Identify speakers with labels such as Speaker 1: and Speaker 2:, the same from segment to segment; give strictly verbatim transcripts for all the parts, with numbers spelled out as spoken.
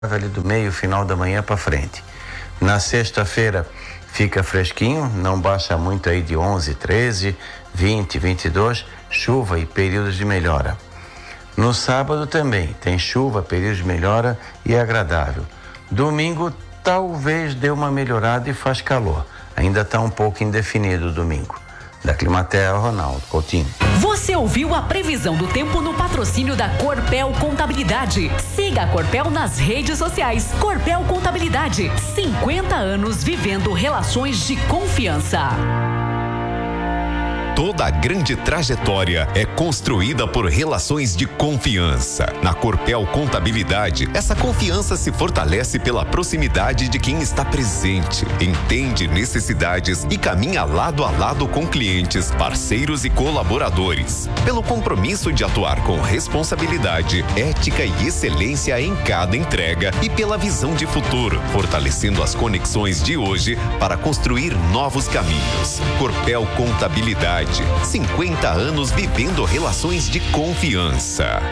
Speaker 1: ali do meio, final da manhã para frente. Na sexta-feira fica fresquinho, não baixa muito aí de onze, treze, vinte, vinte e dois, chuva e períodos de melhora. No sábado também tem chuva, períodos de melhora e é agradável. Domingo talvez dê uma melhorada e faz calor. Ainda está um pouco indefinido o domingo. Da Climaterra, Ronaldo Coutinho.
Speaker 2: Você ouviu a previsão do tempo no patrocínio da Corpel Contabilidade. Siga a Corpel nas redes sociais. Corpel Contabilidade, cinquenta anos vivendo relações de confiança.
Speaker 3: Toda grande trajetória é construída por relações de confiança. Na Corpel Contabilidade, essa confiança se fortalece pela proximidade de quem está presente, entende necessidades e caminha lado a lado com clientes, parceiros e colaboradores. Pelo compromisso de atuar com responsabilidade, ética e excelência em cada entrega e pela visão de futuro, fortalecendo as conexões de hoje para construir novos caminhos. Corpel Contabilidade. cinquenta anos vivendo relações de confiança.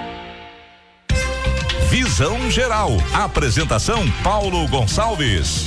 Speaker 4: Visão Geral. Apresentação Paulo Gonçalves.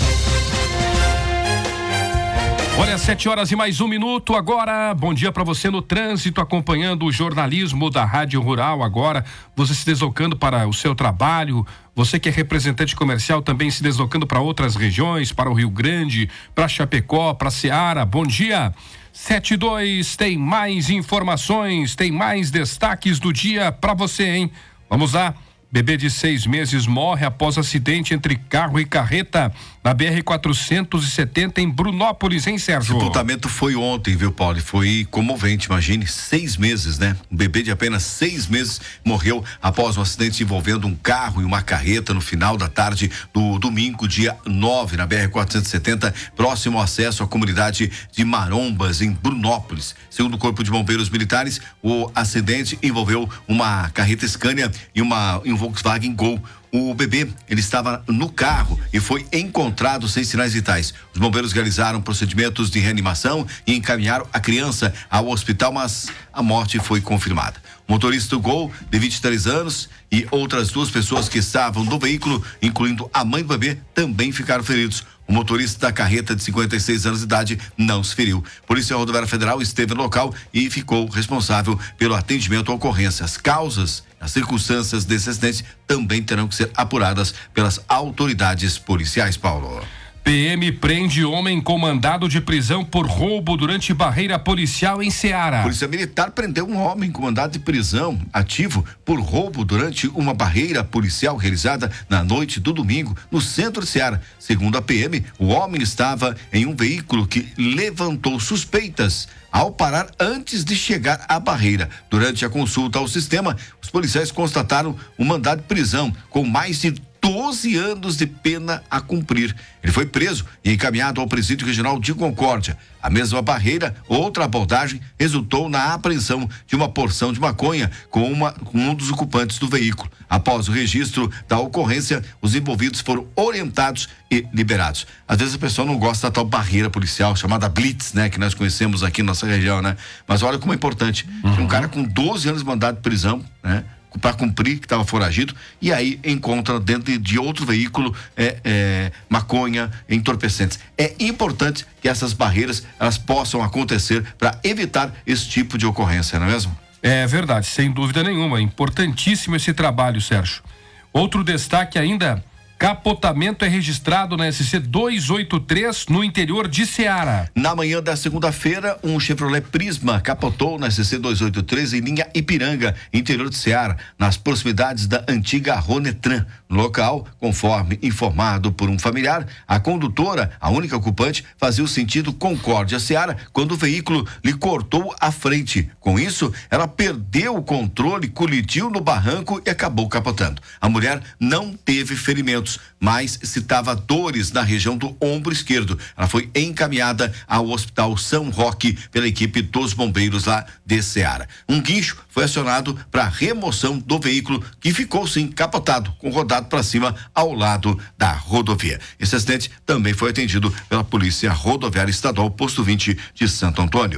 Speaker 4: Olha, sete horas e mais um minuto agora. Bom dia para você no trânsito, acompanhando o jornalismo da Rádio Rural agora. Você se deslocando para o seu trabalho. Você que é representante comercial também se deslocando para outras regiões, para o Rio Grande, para Chapecó, para Ceará. Bom dia. sete e dois, tem mais informações, tem mais destaques do dia para você, hein? Vamos lá. Bebê de seis meses morre após acidente entre carro e carreta na B R quatrocentos e setenta em Brunópolis, hein, Sérgio?
Speaker 5: O sepultamento foi ontem, viu, Paulo? Foi comovente, imagine, seis meses, né? Um bebê de apenas seis meses morreu após um acidente envolvendo um carro e uma carreta no final da tarde do domingo, dia nove, na B R quatrocentos e setenta, próximo ao acesso à comunidade de Marombas, em Brunópolis. Segundo o Corpo de Bombeiros Militares, o acidente envolveu uma carreta Scania e uma e um Volkswagen Gol. O bebê, ele estava no carro e foi encontrado sem sinais vitais. Os bombeiros realizaram procedimentos de reanimação e encaminharam a criança ao hospital, mas a morte foi confirmada. O motorista do Gol, de vinte e três anos, e outras duas pessoas que estavam no veículo, incluindo a mãe do bebê, também ficaram feridos. O motorista da carreta, de cinquenta e seis anos de idade, não se feriu. Polícia Rodoviária Federal esteve no local e ficou responsável pelo atendimento à ocorrência. As causas, as circunstâncias desse acidente também terão que ser apuradas pelas autoridades policiais, Paulo.
Speaker 4: P M prende homem com mandado de prisão por roubo durante barreira policial em Ceará.
Speaker 5: Polícia Militar prendeu um homem com mandado de prisão ativo por roubo durante uma barreira policial realizada na noite do domingo no centro de Ceará. Segundo a P M, o homem estava em um veículo que levantou suspeitas ao parar antes de chegar à barreira. Durante a consulta ao sistema, os policiais constataram um mandado de prisão com mais de doze anos de pena a cumprir. Ele foi preso e encaminhado ao Presídio Regional de Concórdia. A mesma barreira, outra abordagem, resultou na apreensão de uma porção de maconha com, uma, com um dos ocupantes do veículo. Após o registro da ocorrência, os envolvidos foram orientados e liberados. Às vezes a pessoa não gosta da tal barreira policial chamada Blitz, né? Que nós conhecemos aqui na nossa região, né? Mas olha como é importante. Uhum. Um cara com doze anos de mandado de prisão, né? Para cumprir, que estava foragido, e aí encontra dentro de outro veículo é, é, maconha, entorpecentes. É importante que essas barreiras elas possam acontecer para evitar esse tipo de ocorrência, não é mesmo?
Speaker 4: É verdade, sem dúvida nenhuma. Importantíssimo esse trabalho, Sérgio. Outro destaque ainda: capotamento é registrado na S C duzentos e oitenta e três no interior de Ceará.
Speaker 5: Na manhã da segunda-feira, um Chevrolet Prisma capotou na S C duzentos e oitenta e três em linha Ipiranga, interior de Ceará, nas proximidades da antiga Ronetran. No local, conforme informado por um familiar, a condutora, a única ocupante, fazia o sentido Concórdia-Ceará quando o veículo lhe cortou a frente. Com isso, ela perdeu o controle, colidiu no barranco e acabou capotando. A mulher não teve ferimentos, mas citava dores na região do ombro esquerdo. Ela foi encaminhada ao Hospital São Roque pela equipe dos bombeiros lá de Ceará. Um guincho foi acionado para remoção do veículo, que ficou sim capotado, com rodado para cima ao lado da rodovia. Esse acidente também foi atendido pela Polícia Rodoviária Estadual Posto vinte de Santo Antônio.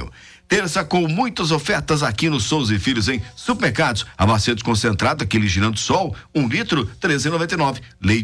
Speaker 5: Terça com muitas ofertas aqui no Souza e Filhos, em supermercados. Amaciante concentrado, aquele girando sol, um litro, treze e noventa e nove. Leite